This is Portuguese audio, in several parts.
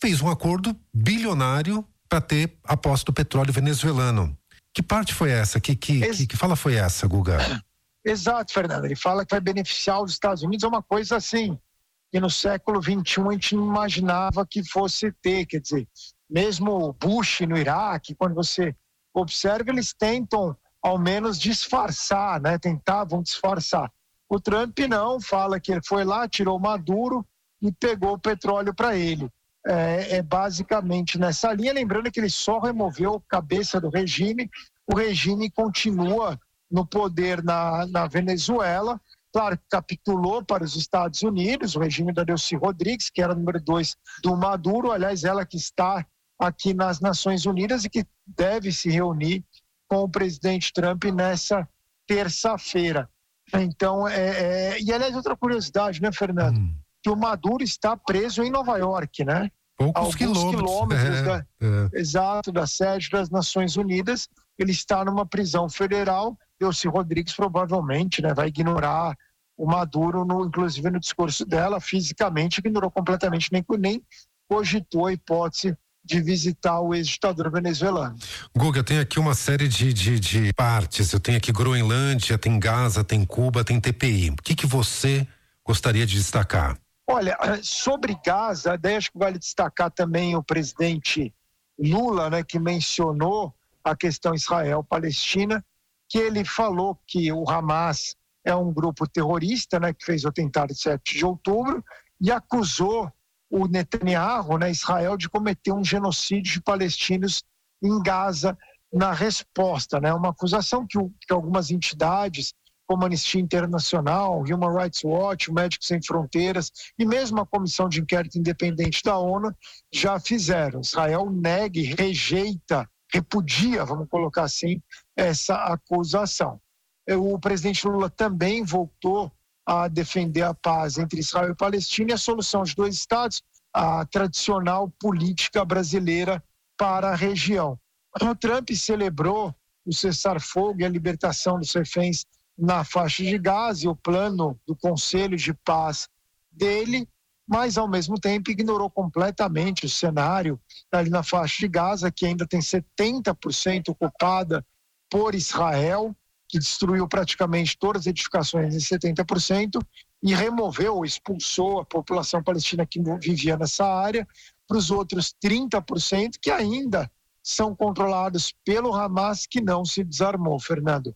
fez um acordo bilionário para ter a posse do petróleo venezuelano. Que parte foi essa? Que fala foi essa, Guga? Exato, Fernando. Ele fala que vai beneficiar os Estados Unidos. É uma coisa assim, que no século XXI a gente não imaginava que fosse ter. Quer dizer, mesmo Bush no Iraque, quando você observa, eles tentam ao menos disfarçar, né? Tentavam disfarçar. O Trump não, fala que ele foi lá, tirou Maduro e pegou o petróleo para ele. É basicamente nessa linha, lembrando que ele só removeu a cabeça do regime, o regime continua no poder na Venezuela, claro que capitulou para os Estados Unidos, o regime da Delcy Rodrigues, que era o número 2 do Maduro, aliás, ela que está aqui nas Nações Unidas e que deve se reunir com o presidente Trump nessa terça-feira. Então, e aliás, outra curiosidade, né, Fernando? Que o Maduro está preso em Nova York, né? Alguns quilômetros exato, da sede das Nações Unidas. Ele está numa prisão federal. Delcy Rodrigues provavelmente, né, vai ignorar o Maduro, inclusive no discurso dela, fisicamente ignorou completamente, nem cogitou a hipótese de visitar o ex-ditador venezuelano. Guga, eu tenho aqui uma série de partes. Eu tenho aqui Groenlândia, tem Gaza, tem Cuba, tem TPI. O que você gostaria de destacar? Olha, sobre Gaza, daí acho que vale destacar também o presidente Lula, né, que mencionou a questão Israel-Palestina, que ele falou que o Hamas é um grupo terrorista, né, que fez o atentado de 7 de outubro, e acusou o Netanyahu, né, Israel, de cometer um genocídio de palestinos em Gaza na resposta, né, uma acusação que algumas entidades, como a Anistia Internacional, Human Rights Watch, Médicos Sem Fronteiras e mesmo a Comissão de Inquérito Independente da ONU já fizeram. Israel nega e rejeita, repudia, vamos colocar assim, essa acusação. O presidente Lula também voltou a defender a paz entre Israel e Palestina e a solução de 2 estados, a tradicional política brasileira para a região. O Trump celebrou o cessar-fogo e a libertação dos reféns na faixa de Gaza e o plano do Conselho de Paz dele, mas ao mesmo tempo ignorou completamente o cenário ali na faixa de Gaza, que ainda tem 70% ocupada por Israel, que destruiu praticamente todas as edificações em 70% e removeu ou expulsou a população palestina que vivia nessa área para os outros 30% que ainda são controlados pelo Hamas, que não se desarmou, Fernando.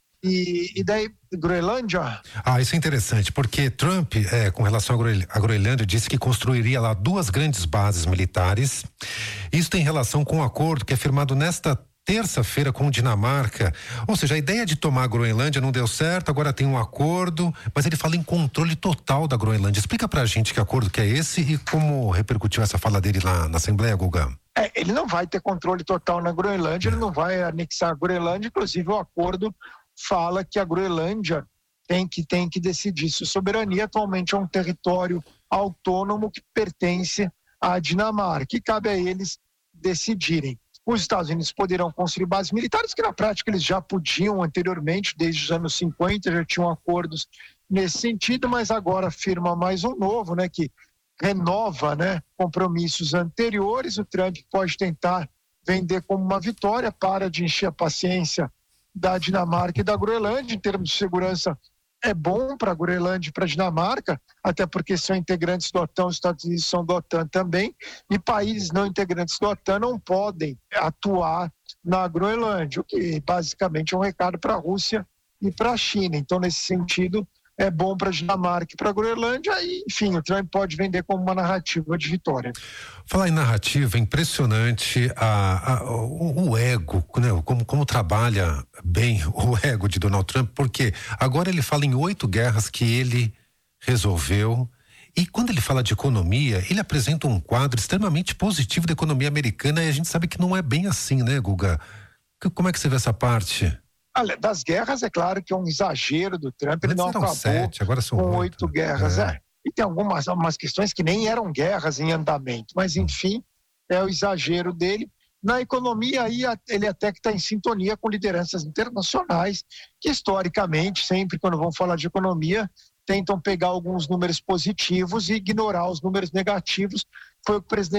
E daí, Groenlândia? Isso é interessante, porque Trump, com relação à Groenlândia, disse que construiria lá 2 grandes bases militares. Isso tem relação com um acordo que é firmado nesta terça-feira com Dinamarca. Ou seja, a ideia de tomar a Groenlândia não deu certo, agora tem um acordo, mas ele fala em controle total da Groenlândia. Explica pra gente que acordo que é esse e como repercutiu essa fala dele lá na Assembleia, Guga. Ele não vai ter controle total na Groenlândia, ele não vai anexar a Groenlândia, inclusive o acordo fala que a Groenlândia tem que decidir sua soberania. Atualmente é um território autônomo que pertence à Dinamarca e cabe a eles decidirem. Os Estados Unidos poderão construir bases militares, que na prática eles já podiam anteriormente, desde os anos 50, já tinham acordos nesse sentido, mas agora firma mais um novo, né, que renova, né, compromissos anteriores. O Trump pode tentar vender como uma vitória, para de encher a paciência da Dinamarca e da Groenlândia. Em termos de segurança, é bom para a Groenlândia e para a Dinamarca, até porque são integrantes do OTAN, os Estados Unidos são do OTAN também, e países não integrantes do OTAN não podem atuar na Groenlândia, o que basicamente é um recado para a Rússia e para a China. Então, nesse sentido, é bom para a Dinamarca e para a Groenlândia, e, enfim, o Trump pode vender como uma narrativa de vitória. Falar em narrativa, é impressionante o ego, né? Como trabalha bem o ego de Donald Trump, porque agora ele fala em 8 guerras que ele resolveu, e quando ele fala de economia, ele apresenta um quadro extremamente positivo da economia americana, e a gente sabe que não é bem assim, né, Guga? Como é que você vê essa parte? Das guerras, é claro que é um exagero do Trump, ele não acabou 7, agora são com 8 guerras. E tem algumas questões que nem eram guerras em andamento, mas enfim, é o exagero dele. Na economia, aí ele até que está em sintonia com lideranças internacionais, que historicamente, sempre quando vão falar de economia, tentam pegar alguns números positivos e ignorar os números negativos. Foi o que o presidente